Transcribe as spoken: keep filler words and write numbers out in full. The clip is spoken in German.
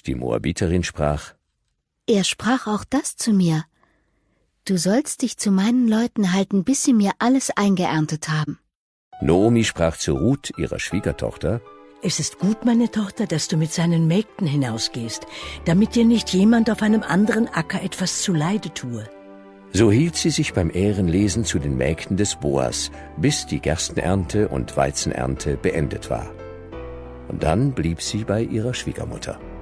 Die Moabiterin sprach: Er sprach auch das zu mir: Du sollst dich zu meinen Leuten halten, bis sie mir alles eingeerntet haben. Noomi sprach zu Ruth, ihrer Schwiegertochter: Es ist gut, meine Tochter, dass du mit seinen Mägden hinausgehst, damit dir nicht jemand auf einem anderen Acker etwas zuleide tue. So hielt sie sich beim Ehrenlesen zu den Mägden des Boas, bis die Gerstenernte und Weizenernte beendet war. Und dann blieb sie bei ihrer Schwiegermutter.